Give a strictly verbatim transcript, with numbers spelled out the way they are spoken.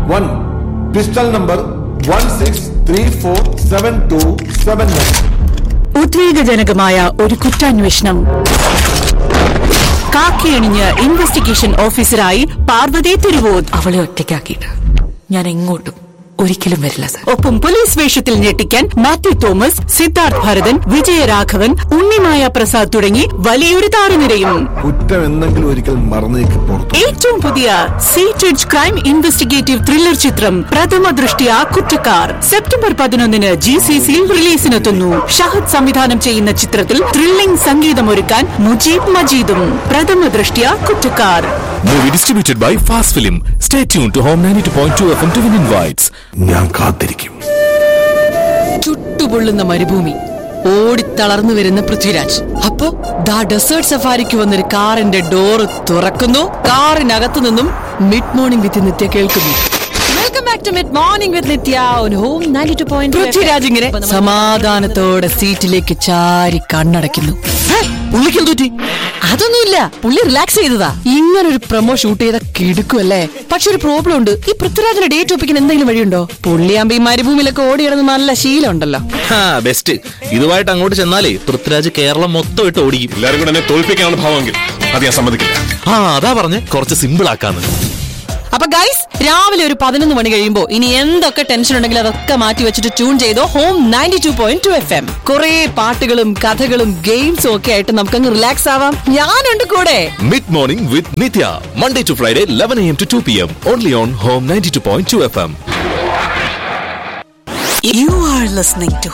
one. Pistol number one six three four seven two seven nine. ഉദ്വേഗജനകമായ ഒരു കുറ്റാന്വേഷണം. കാക്കിയണിഞ്ഞ് investigation ഓഫീസറായി പാർവതി തിരുവോത്. അവളെ ഒറ്റയ്ക്കാക്കിയിട്ട് ഞാൻ എങ്ങോട്ടും ഒരിക്കലും വരില്ല സർ. ഒപ്പം പോലീസ് വേഷത്തിൽ ഞെട്ടിക്കാൻ മാത്യു തോമസ്, സിദ്ധാർത്ഥ് ഭരതൻ, വിജയരാഘവൻ, ഉണ്ണിമായ പ്രസാദ് തുടങ്ങി വലിയൊരു താരനിരയും. കുറ്റം എന്തെങ്കിലും ഒരിക്കൽ മറന്നേക്ക് പുറത്തു. ഏറ്റവും പുതിയ സീറ്റഡ് ക്രൈം ഇൻവെസ്റ്റിഗേറ്റീവ് ത്രില്ലർ ചിത്രം പ്രഥമ ദൃഷ്ടിയ കുറ്റക്കാർ സെപ്റ്റംബർ പതിനൊന്നിന് ജി സി സിയിൽ റിലീസിനെത്തുന്നു. ഷഹദ് സംവിധാനം ചെയ്യുന്ന ചിത്രത്തിൽ ത്രില്ലിംഗ് സംഗീതമൊരുക്കാൻ മുജീബ് മജീദും. പ്രഥമ ദൃഷ്ടിയ കുറ്റക്കാർ. Movie distributed by Fast Film. Stay tuned to Home ninety-two point two F M to win invites. ഞാൻ കാത്തിരിക്കും. ചുട്ടുപൊള്ളുന്ന മരുഭൂമി, ഓടിത്തളർന്നു വരുന്ന പൃഥ്വിരാജ്. അപ്പോ ദാ ഡെസേർട്ട് സഫാരിക്ക് വന്നൊരു കാറിന്റെ ഡോറ് തുറക്കുന്നു. കാറിനകത്തു നിന്നും മിഡ് മോർണിംഗ് വിത്ത് നിത്യ കേൾക്കുന്നു. Welcome back to mid morning with Nithya on home ninety-two point two. Prithviraj ഇങ്ങനെ സമാധാനത്തോടെ സീറ്റിലേക്ക് ചാരി കണ്ണടയ്ക്കുന്നു. പുള്ളിക്കും തോറ്റി. അതൊന്നുമില്ല, പുള്ളി റിലാക്സ് ചെയ്തതാ. ഇങ്ങനൊരു പ്രൊമോ ഷൂട്ട് ചെയ്ത കിടുക്കുമല്ലേ. പക്ഷെ ഒരു പ്രോബ്ലം ഉണ്ട്. ഈ പൃഥ്വിരാജിന്റെ ഡേറ്റ് ഒപ്പിക്കാൻ എന്തെങ്കിലും വഴിയുണ്ടോ? പുള്ളിയാകുമ്പോ ഈ മരുഭൂമിയിലൊക്കെ ഓടിയിടുന്ന നല്ല ശീലം ഉണ്ടല്ലോ. ബെസ്റ്റ്. ഇതുമായിട്ട് അങ്ങോട്ട് ചെന്നാലേ പൃഥ്വിരാജ് കേരളം മൊത്തം ഇട്ട് ഓടിക്കും. എല്ലാരും കൂടെ എന്നെ തോൽപ്പിക്കാനാണ് ഭാവമെങ്കിൽ അത് ഞാൻ സമ്മതിക്കില്ല. ആ അതാ പറഞ്ഞ് കുറച്ച് സിമ്പിൾ ആക്കാന്ന്. അപ്പൊ ഗൈസ്, രാവിലെ ഒരു പതിനൊന്ന് മണി കഴിയുമ്പോ ഇനി എന്തൊക്കെ ടെൻഷൻ ഉണ്ടെങ്കിലും അതൊക്കെ മാറ്റി വെച്ചിട്ട് ട്യൂൺ ചെയ്തോ home ninety-two point two F M. കുറെ പാട്ടുകളും കഥകളും ഗെയിംസും ഒക്കെ ആയിട്ട് നമുക്കങ്ങ് റിലാക്സ് ആവാം. ഞാനുണ്ട് കൂടെ. Mid morning with Nithya, Monday to Friday eleven a m to two p m only on Home ninety-two point two F M. You are listening to